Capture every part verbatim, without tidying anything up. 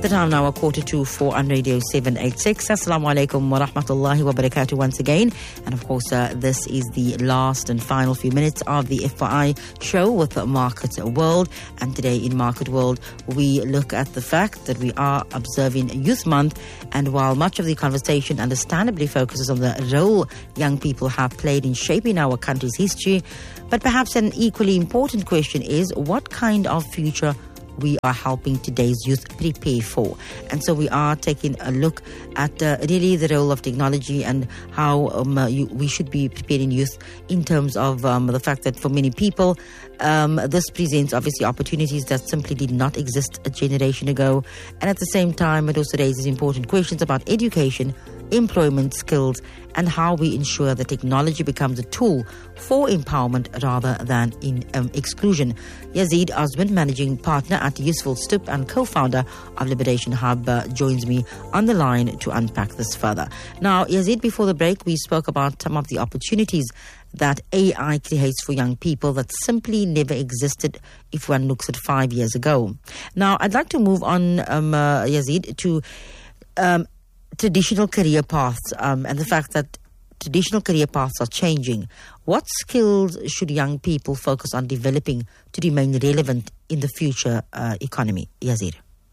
The time now, a quarter to four on Radio seven eighty-six. Assalamu alaikum wa rahmatullahi wa barakatuh once again. And of course, uh, this is the last and final few minutes of the F Y I show with Market World. And today in Market World, we look at the fact that we are observing Youth Month. And while much of the conversation understandably focuses on the role young people have played in shaping our country's history, but perhaps an equally important question is what kind of future we are helping today's youth prepare for. And so we are taking a look at uh, really the role of technology and how um, uh, you, we should be preparing youth in terms of um, the fact that for many people, um, this presents obviously opportunities that simply did not exist a generation ago. And at the same time, it also raises important questions about education, employment, skills, and how we ensure that technology becomes a tool for empowerment rather than in um, exclusion. Yazid Osman, managing partner at Useful Stoop and co-founder of Liberation Hub, uh, joins me on the line to unpack this further. Now, Yazid, before the break, we spoke about some of the opportunities that A I creates for young people that simply never existed if one looks at five years ago. Now, I'd like to move on, um, uh, Yazid, to um, traditional career paths um, and the fact that traditional career paths are changing. What skills should young people focus on developing to remain relevant in the future uh, economy? Yazid.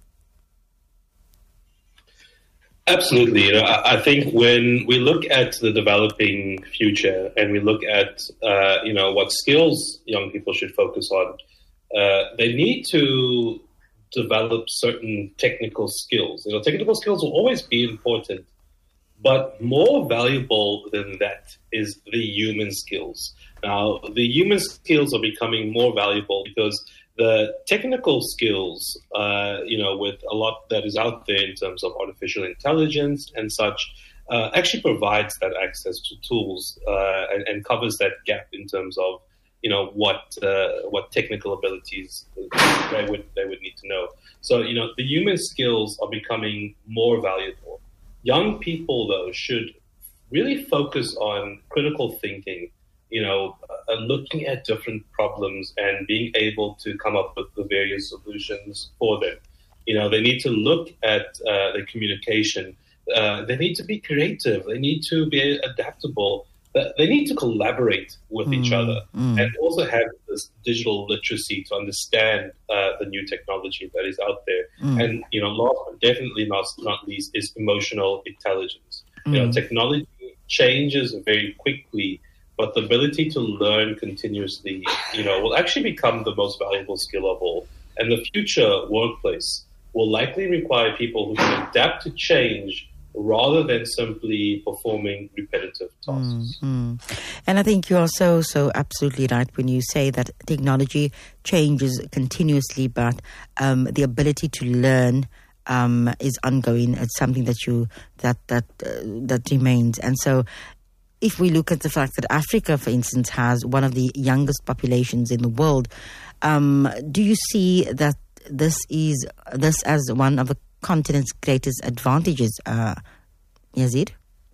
Absolutely. You know, I, I think when we look at the developing future and we look at, uh, you know, what skills young people should focus on, uh, they need to develop certain technical skills. You know, technical skills will always be important, but more valuable than that is the human skills. Now, the human skills are becoming more valuable because the technical skills, uh, you know, with a lot that is out there in terms of artificial intelligence and such, uh, actually provides that access to tools uh, and, and covers that gap in terms of, you know, what uh, what technical abilities they would they would need to know. So, you know, the human skills are becoming more valuable. Young people, though, should really focus on critical thinking, you know, uh, looking at different problems and being able to come up with the various solutions for them. You know, they need to look at uh, their communication. Uh, they need to be creative. They need to be adaptable. They need to collaborate with mm, each other mm. and also have this digital literacy to understand uh, the new technology that is out there. Mm. And, you know, last but definitely not, not least is emotional intelligence. Mm. You know, technology changes very quickly, but the ability to learn continuously, you know, will actually become the most valuable skill of all. And the future workplace will likely require people who can adapt to change rather than simply performing repetitive tasks. Mm-hmm. And I think you are so, so absolutely right when you say that technology changes continuously, but um, the ability to learn um, is ongoing. It's something that you that that uh, that remains. And so if we look at the fact that Africa, for instance, has one of the youngest populations in the world, um, do you see that this is this as one of the continent's greatest advantages, uh, Yazid?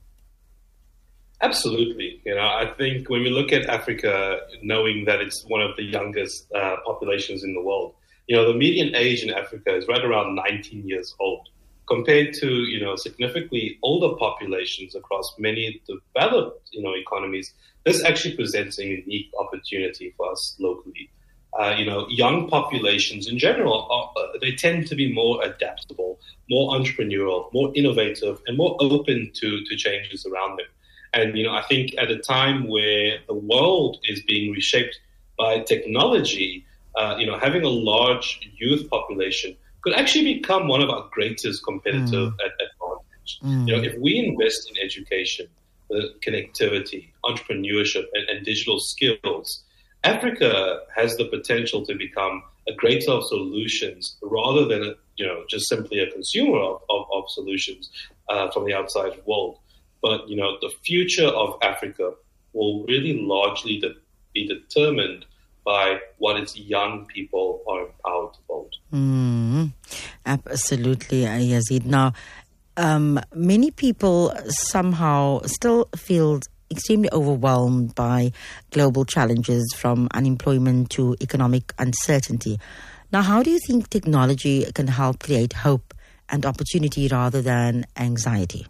Absolutely. You know, I think when we look at Africa, knowing that it's one of the youngest uh, populations in the world, you know, the median age in Africa is right around nineteen years old, compared to, you know, significantly older populations across many developed, you know, economies. This actually presents a unique opportunity for us locally. Uh, you know, young populations in general, are, uh, they tend to be more adaptable, more entrepreneurial, more innovative, and more open to, to changes around them. And, you know, I think at a time where the world is being reshaped by technology, uh, you know, having a large youth population could actually become one of our greatest competitive mm. advantage. Mm. You know, if we invest in education, uh, connectivity, entrepreneurship, and, and digital skills, Africa has the potential to become a creator of solutions rather than, a, you know, just simply a consumer of, of, of solutions uh, from the outside world. But, you know, the future of Africa will really largely de- be determined by what its young people are empowered to build. Mm, absolutely, Yazid. Now, um, many people somehow still feel extremely overwhelmed by global challenges from unemployment to economic uncertainty. Now, how do you think technology can help create hope and opportunity rather than anxiety?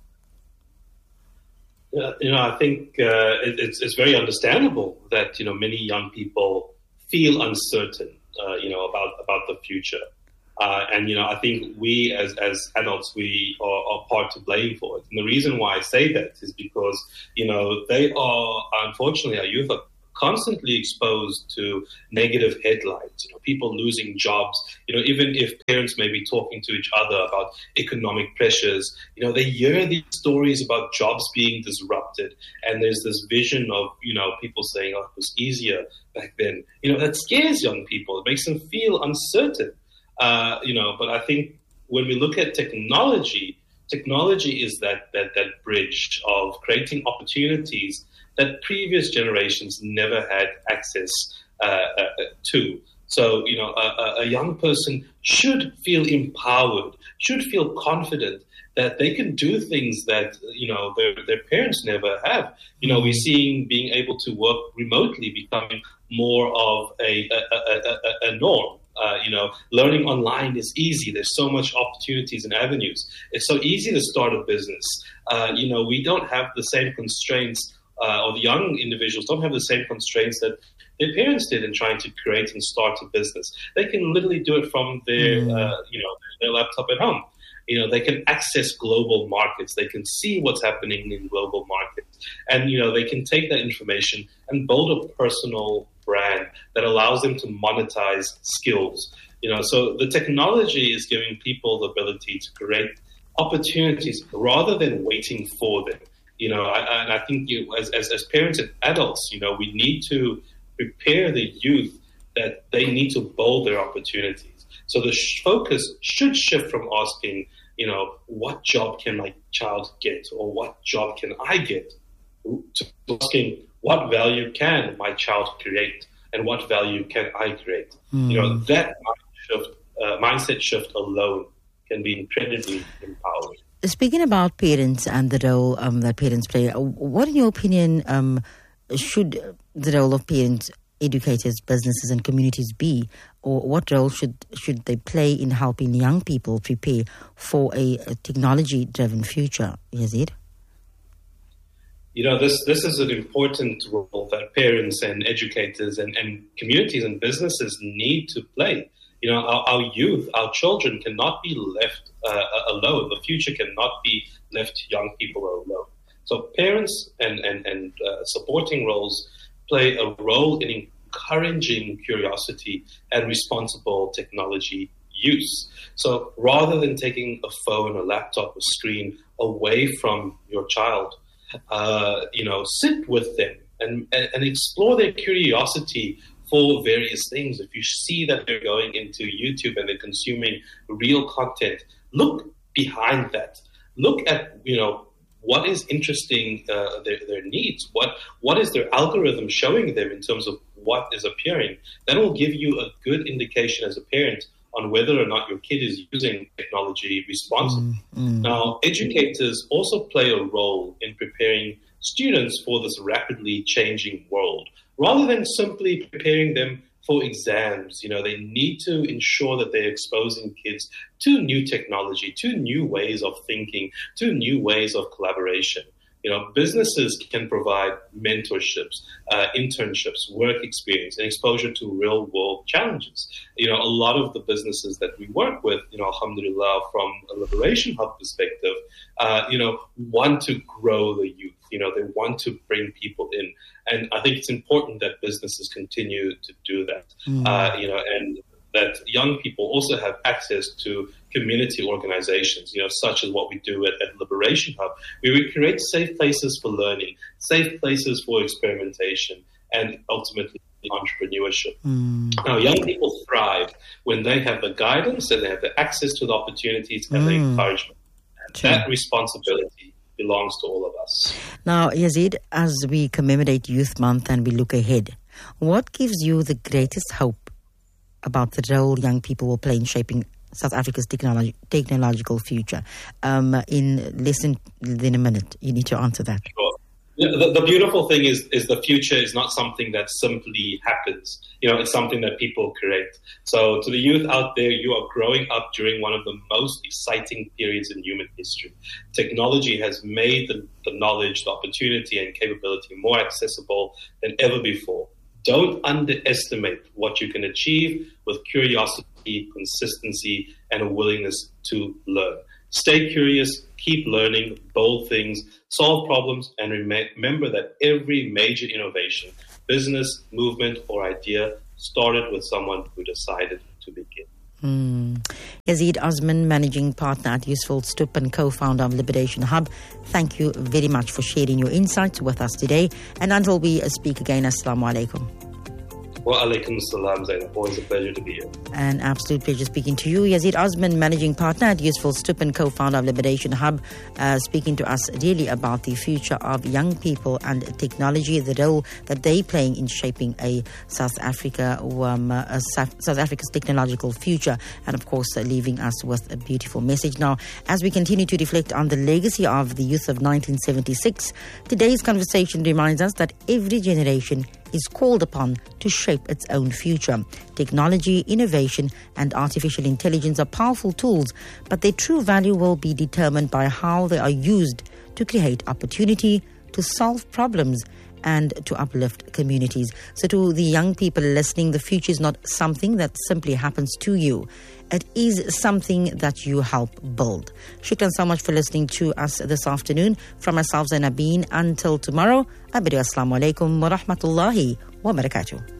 Uh, you know, I think uh, it, it's, it's very understandable that, you know, many young people feel uncertain, uh, you know, about, about the future. Uh, and, you know, I think we as, as adults, we are, are part to blame for it. And the reason why I say that is because, you know, they are, unfortunately, our youth are constantly exposed to negative headlines, you know, people losing jobs, you know, even if parents may be talking to each other about economic pressures, you know, they hear these stories about jobs being disrupted. And there's this vision of, you know, people saying, oh, it was easier back then. You know, that scares young people. It makes them feel uncertain. Uh, you know, but I think when we look at technology, technology is that that that bridge of creating opportunities that previous generations never had access uh, uh, to. So, you know, a, a young person should feel empowered, should feel confident that they can do things that, you know, their, their parents never have. You know, we're seeing being able to work remotely becoming more of a, a, a, a, a norm. Uh, you know, learning online is easy. There's so much opportunities and avenues. It's so easy to start a business. Uh, you know, we don't have the same constraints, uh, or the young individuals don't have the same constraints that their parents did in trying to create and start a business. They can literally do it from their, mm. uh, you know, their laptop at home. You know, they can access global markets. They can see what's happening in global markets. And, you know, they can take that information and build a personal brand that allows them to monetize skills. You know, so the technology is giving people the ability to create opportunities rather than waiting for them. You know, I, and I think you, as, as, as parents and adults, you know, we need to prepare the youth that they need to build their opportunities. So the sh- focus should shift from asking, you know, what job can my child get, or what job can I get, to asking what value can my child create, and what value can I create. Mm. You know, that mind shift, uh, mindset shift alone can be incredibly empowering. Speaking about parents and the role um, that parents play, what, in your opinion, um, should the role of parents, educators, businesses and communities be? Or what role should should they play in helping young people prepare for a, a technology-driven future? Yazid? You know, this this is an important role that parents and educators and, and communities and businesses need to play. You know, our, our youth, our children cannot be left uh, alone. The future cannot be left to young people alone. So parents and, and, and uh, supporting roles play a role in encouraging curiosity and responsible technology use. So rather than taking a phone, a laptop, a screen away from your child, uh, you know, sit with them and, and explore their curiosity for various things. If you see that they're going into YouTube and they're consuming real content, look behind that. Look at, you know, what is interesting, uh, their, their needs. What what is their algorithm showing them in terms of what is appearing? That will give you a good indication as a parent on whether or not your kid is using technology responsibly. Mm, mm. Now, educators also play a role in preparing students for this rapidly changing world. Rather than simply preparing them for exams, you know, they need to ensure that they're exposing kids to new technology, to new ways of thinking, to new ways of collaboration. You know, businesses can provide mentorships, uh, internships, work experience, and exposure to real-world challenges. You know, a lot of the businesses that we work with, you know, alhamdulillah, from a Liberation Hub perspective, uh, you know, want to grow the youth. You know, they want to bring people in. And I think it's important that businesses continue to do that, mm. uh, you know, and that young people also have access to community organizations, you know, such as what we do at, at Liberation Hub, where we create safe places for learning, safe places for experimentation, and ultimately entrepreneurship. Mm. Now, young people thrive when they have the guidance and they have the access to the opportunities and mm. the encouragement. And sure. That responsibility belongs to all of us. Now, Yazid, as we commemorate Youth Month and we look ahead, what gives you the greatest hope about the role young people will play in shaping South Africa's technology, technological future? Um, in less than, than a minute, you need to answer that. Sure. The, the beautiful thing is, is the future is not something that simply happens. You know, it's something that people create. So to the youth out there, you are growing up during one of the most exciting periods in human history. Technology has made the, the knowledge, the opportunity, and capability more accessible than ever before. Don't underestimate what you can achieve with curiosity, consistency, and a willingness to learn. Stay curious, keep learning bold things, solve problems, and rem- remember that every major innovation, business, movement, or idea started with someone who decided to begin. Mm. Yazid Osman, Managing Partner at Useful Stoop and co-founder of Liberation Hub, thank you very much for sharing your insights with us today. And until we speak again, Assalamu alaikum. Wa alaikum salam, Zainab. Always a pleasure to be here. An absolute pleasure speaking to you. Yazid Osman, Managing Partner at Useful Stoop and co-founder of Liberation Hub, uh, speaking to us really about the future of young people and technology, the role that they're playing in shaping a South Africa, um, a South Africa's technological future, and of course uh, leaving us with a beautiful message. Now, as we continue to reflect on the legacy of the youth of nineteen seventy-six, today's conversation reminds us that every generation is called upon to shape its own future. Technology, innovation, and artificial intelligence are powerful tools, but their true value will be determined by how they are used to create opportunity, to solve problems, and to uplift communities. So to the young people listening, the future is not something that simply happens to you. It is something that you help build. Shukran so much for listening to us this afternoon. From myself, Zainabeen, until tomorrow, I bid you assalamu alaikum wa rahmatullahi wa barakatuh.